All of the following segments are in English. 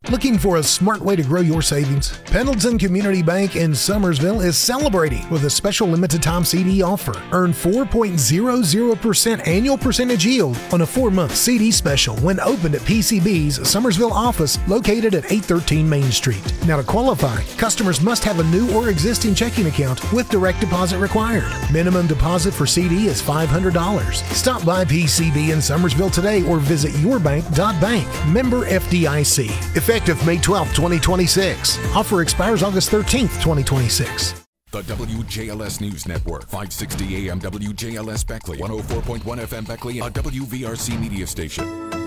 Looking for a smart way to grow your savings? Pendleton Community Bank in Summersville is celebrating with a special limited time CD offer. Earn 4.00% annual percentage yield on a 4-month CD special when opened at PCB's Summersville office located at 813 Main Street. Now to qualify, customers must have a new or existing checking account with direct deposit required. Minimum deposit for CD is $500. Stop by PCB in Summersville today or visit yourbank.bank. Member FDIC. Effective May 12, 2026. Offer expires August 13th, 2026. The WJLS News Network, 560 AM WJLS Beckley, 104.1 FM Beckley, a WVRC media station.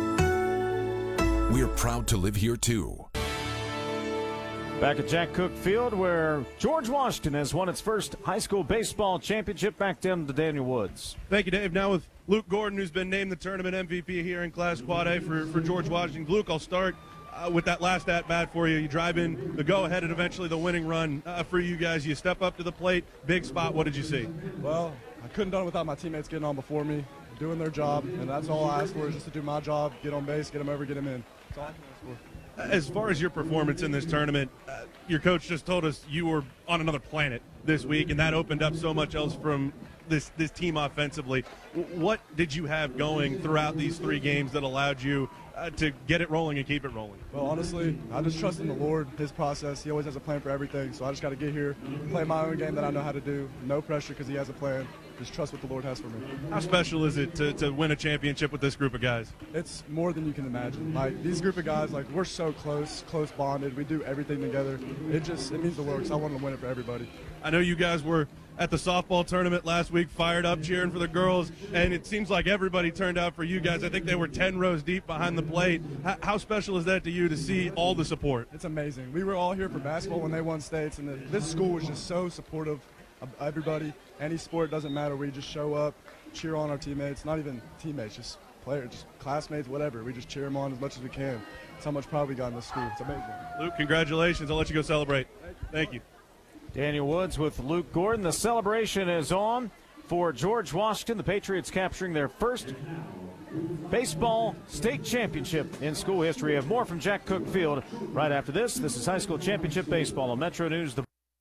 We're proud to live here, too. Back at Jack Cook Field, where George Washington has won its first high school baseball championship. Back down to Daniel Woods. Thank you, Dave. Now with Luke Gordon, who's been named the tournament MVP here in Class Quad A for George Washington. Luke, I'll start with that last at-bat for you. You drive in the go-ahead and eventually the winning run for you guys. You step up to the plate, big spot. What did you see? Well, I couldn't have done it without my teammates getting on before me, doing their job, and that's all I asked for is just to do my job, get on base, get them over, get them in. That's all I can ask for. As far as your performance in this tournament, your coach just told us you were on another planet this week, and that opened up so much else from this team offensively. What did you have going throughout these 3 games that allowed you to get it rolling and keep it rolling? Well, honestly, I just trust in the Lord, His process. He always has a plan for everything, so I just got to get here, play my own game that I know how to do. No pressure because He has a plan. Just trust what the Lord has for me. How special is it to win a championship with this group of guys? It's more than you can imagine. Like, these group of guys, like, we're so close bonded. We do everything together. It means the world because I want to win it for everybody. I know you guys were at the softball tournament last week, fired up, cheering for the girls, and it seems like everybody turned out for you guys. I think they were 10 rows deep behind the plate. How special is that to you to see all the support? It's amazing. We were all here for basketball when they won states, and this school was just so supportive of everybody. Any sport, doesn't matter. We just show up, cheer on our teammates, not even teammates, just players, just classmates, whatever. We just cheer them on as much as we can. That's how much pride we got in this school. It's amazing. Luke, congratulations. I'll let you go celebrate. Thank you. Daniel Woods with Luke Gordon. The celebration is on for George Washington. The Patriots capturing their first baseball state championship in school history. We have more from Jack Cook Field right after this. This is high school championship baseball on Metro News.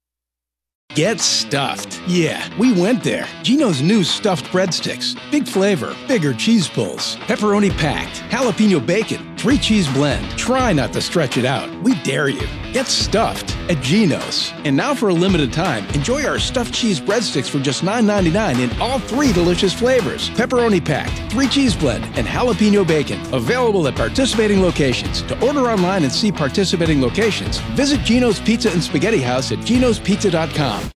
Get stuffed. Yeah, we went there. Geno's new stuffed breadsticks. Big flavor, bigger cheese pulls, pepperoni packed, jalapeno bacon, 3-cheese blend. Try not to stretch it out. We dare you. Get stuffed at Geno's. And now for a limited time, enjoy our stuffed cheese breadsticks for just $9.99 in all 3 delicious flavors. Pepperoni packed, 3-cheese blend, and jalapeno bacon. Available at participating locations. To order online and see participating locations, visit Geno's Pizza and Spaghetti House at genospizza.com.